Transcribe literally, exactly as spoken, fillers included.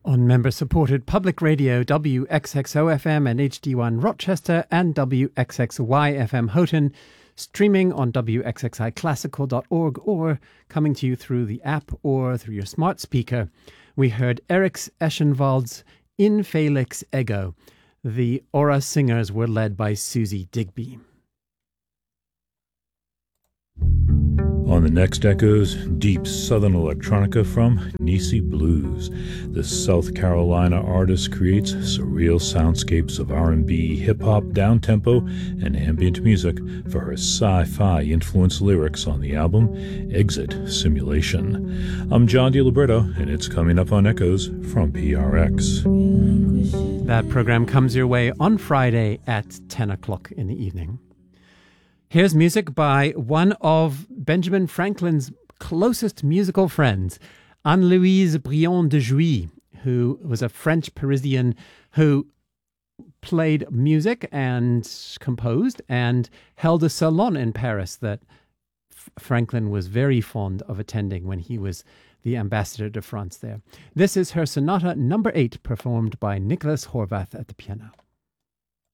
On member-supported public radio W X X O F M and H D one Rochester and W X X Y F M Houghton, streaming on W X X I classical dot org or coming to you through the app or through your smart speaker. We heard Eric Eschenwald's In Felix Ego. The Aura singers were led by Susie Digby. On the next Echoes, deep Southern electronica from Nisi Blues. The South Carolina artist creates surreal soundscapes of R and B, hip-hop, down-tempo, and ambient music for her sci-fi influenced lyrics on the album Exit Simulation. I'm John DiLiberto, and it's coming up on Echoes from P R X. That program comes your way on Friday at ten o'clock in the evening. Here's music by one of Benjamin Franklin's closest musical friends, Anne-Louise Briand de Jouy, who was a French Parisian who played music and composed and held a salon in Paris that F- Franklin was very fond of attending when he was the ambassador to France there. This is her sonata number eight, performed by Nicholas Horvath at the piano.